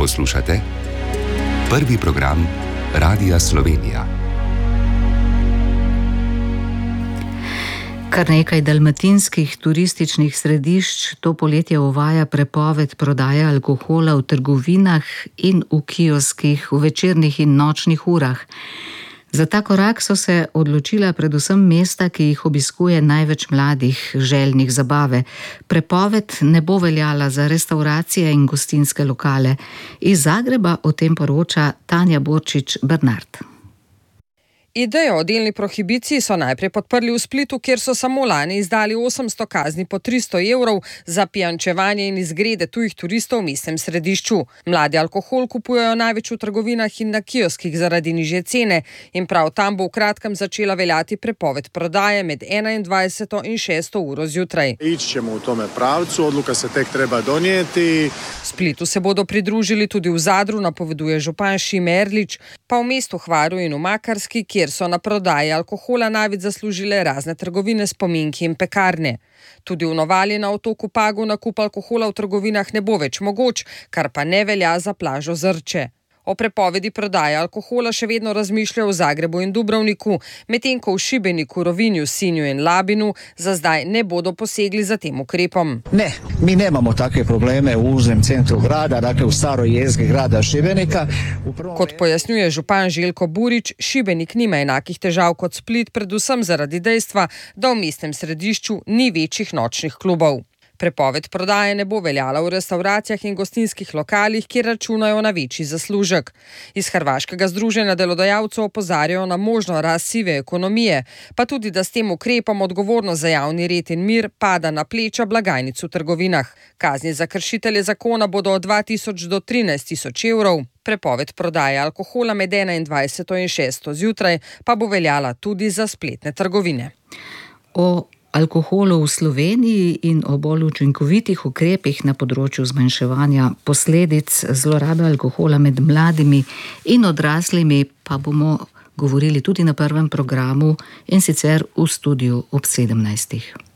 Poslušate prvi program Radia Slovenija. Kar nekaj dalmatinskih turističnih središč to poletje uvaja prepoved prodaje alkohola v trgovinah in v kioskih v večernih in nočnih urah. Za ta korak so se odločila predvsem mesta, ki jih obiskuje največ mladih, željnih zabave. Prepoved ne bo veljala za restavracije in gostinske lokale. Iz Zagreba o tem poroča Tanja Borčič-Bernard. Idejo o delni prohibiciji so najprej podprli v Splitu, kjer so samo lani izdali 800 kazni po 300 evrov za pijančevanje in izgrede tujih turistov v mestnem središču. Mladi alkohol kupujejo največ v trgovinah in na kioskih zaradi nižje cene in prav tam bo v kratkem začela veljati prepoved prodaje med 21. in 6. uro zjutraj. Ići ćemo u tome pravcu, odluka se tek treba donijeti. Splitu se bodo pridružili tudi v Zadru, napoveduje župan Šime Erlič, pa v mestu Hvaru in v Makarski, kjer so na prodaji alkohola največ zaslužile razne trgovine, spominki in pekarne. Tudi v Novali na otoku Pagu nakup alkohola v trgovinah ne bo več mogoč, kar pa ne velja za plažo Zrče. O prepovedi prodaje alkohola še vedno razmišljajo v Zagrebu in Dubrovniku, medtem ko v Šibeniku, Rovinju, Sinju in Labinu za zdaj ne bodo posegli za tem ukrepom. Ne, mi nemamo takve probleme u užem centru grada, dakle u staroj jezgri grada Šibenika. Kot pojasnjuje župan Željko Burič, Šibenik nima enakih težav kot Split, predvsem zaradi dejstva, da v mestnem središču ni večjih nočnih klubov. Prepoved prodaje ne bo veljala v restavracijah in gostinskih lokalih, kjer računajo na večji zaslužek. Iz Hrvaškega združenja delodajalcev opozarjajo na možno rast sive ekonomije, pa tudi, da s tem ukrepom odgovornost za javni red in mir pada na pleča blagajnic v trgovinah. Kazni za kršitelje zakona bodo od 2000 do 13.000 evrov. Prepoved prodaje alkohola med 21. in 6. zjutraj pa bo veljala tudi za spletne trgovine. O alkoholu v Sloveniji in o bolj učinkovitih ukrepih na področju zmanjševanja posledic zlorabe alkohola med mladimi in odraslimi pa bomo govorili tudi na prvem programu, in sicer v studiu ob 17.